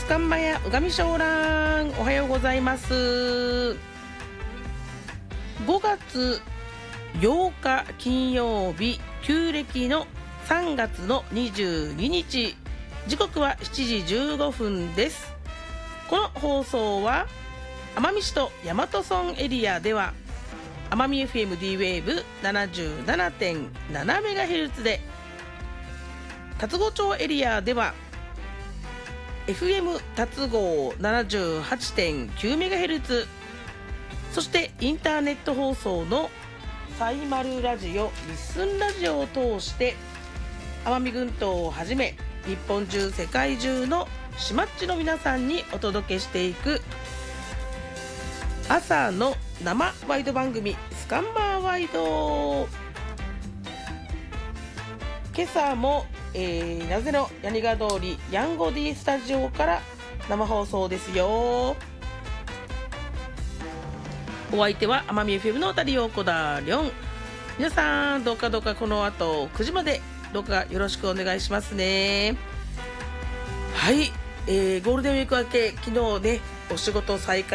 かんまやうがみしょうらん、おはようございます。5月8日金曜日、旧暦の3月の22日、時刻は7時15分です。この放送は奄美市と大和村エリアでは奄美 FMD-Wave77.7MHz で、龍郷町エリアでは FM 龍郷 78.9MHz、 そしてインターネット放送のサイマルラジオ、リスンラジオを通して奄美群島をはじめ日本中世界中の島っちの皆さんにお届けしていく朝の生ワイド番組、スカンバーワイド。今朝も、なぜのヤニガ通りヤンゴディスタジオから生放送ですよ。お相手は奄美 FM のタリオコダリョン。皆さんどうかこの後9時までどうかよろしくお願いしますね。はい、ゴールデンウィーク明け、昨日ねお仕事再開